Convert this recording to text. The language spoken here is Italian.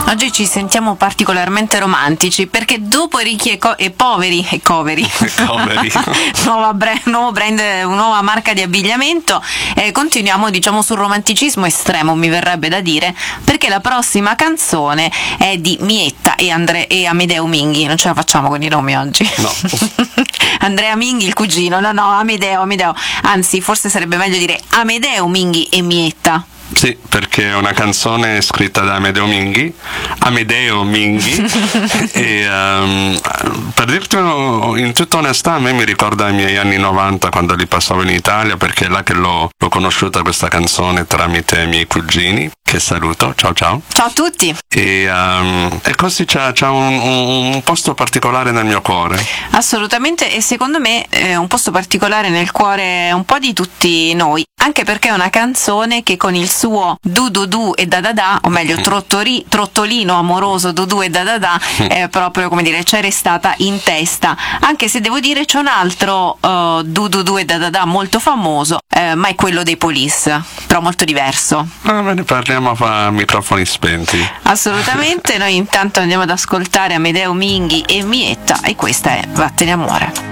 Oggi ci sentiamo particolarmente romantici perché dopo Ricchi e poveri e coveri, nuovo brand, nuova marca di abbigliamento, continuiamo diciamo sul romanticismo estremo, mi verrebbe da dire, perché la prossima canzone è di Mietta e Amedeo Minghi. Non ce la facciamo con i nomi oggi. No. Andrea Minghi, il cugino, Amedeo, anzi forse sarebbe meglio dire Amedeo Minghi e Mietta. Sì, perché è una canzone scritta da Amedeo Minghi e per dirti in tutta onestà, a me mi ricorda i miei anni 90 quando li passavo in Italia, perché è là che l'ho conosciuta questa canzone tramite i miei cugini, che saluto, ciao ciao a tutti, e così c'ha un posto particolare nel mio cuore. Assolutamente, e secondo me è un posto particolare nel cuore un po' di tutti noi, anche perché è una canzone che con il suo du e da, o meglio trottolino amoroso du e da, è proprio, come dire, c'è restata in testa, anche se devo dire c'è un altro du e da molto famoso, ma è quello dei Police, però molto diverso. Ma ne parliamo a microfoni spenti. Assolutamente. Noi intanto andiamo ad ascoltare Amedeo Minghi e Mietta, e questa è Vattene amore.